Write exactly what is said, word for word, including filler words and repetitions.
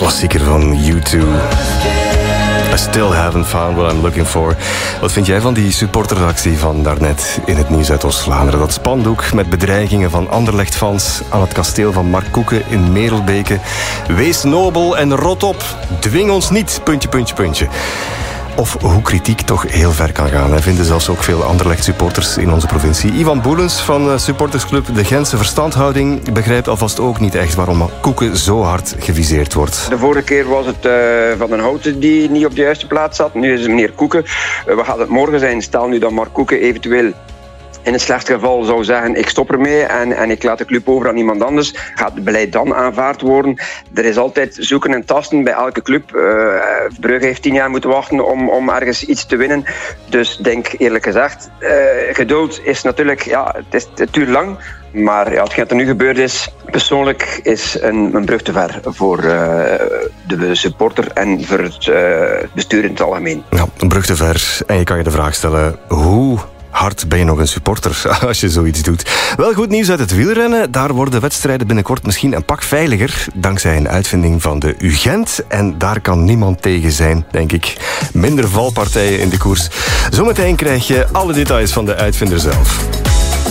klassieker van U twee. I still haven't found what I'm looking for. Wat vind jij van die supporteractie van daarnet in het Nieuws uit Oost-Vlaanderen? Dat spandoek met bedreigingen van Anderlecht-fans aan het kasteel van Mark Koeken in Merelbeke. Wees nobel en rot op. Dwing ons niet, puntje, puntje, puntje. Of hoe kritiek toch heel ver kan gaan. Hij vinden zelfs ook veel Anderlecht-supporters in onze provincie. Ivan Boelens van supportersclub De Gentse Verstandhouding begrijpt alvast ook niet echt waarom Koeken zo hard geviseerd wordt. De vorige keer was het uh, Van den Houten die niet op de juiste plaats zat. Nu is het meneer Koeken. Uh, wat gaat het morgen zijn? Stel nu dat Mark Koeken eventueel in het slechtste geval zou zeggen, ik stop ermee en, en ik laat de club over aan iemand anders. Gaat het beleid dan aanvaard worden? Er is altijd zoeken en tasten bij elke club. Uh, Brugge heeft tien jaar moeten wachten om, om ergens iets te winnen. Dus denk eerlijk gezegd, uh, geduld is natuurlijk, ja, het, is, het duurt lang. Maar ja, hetgeen wat er nu gebeurd is, persoonlijk is een, een brug te ver voor uh, de supporter en voor het uh, bestuur in het algemeen. Ja, een brug te ver. En je kan je de vraag stellen, hoe hard ben je nog een supporter als je zoiets doet? Wel, goed nieuws uit het wielrennen. Daar worden wedstrijden binnenkort misschien een pak veiliger, dankzij een uitvinding van de U Gent. En daar kan niemand tegen zijn, denk ik. Minder valpartijen in de koers. Zometeen krijg je alle details van de uitvinder zelf.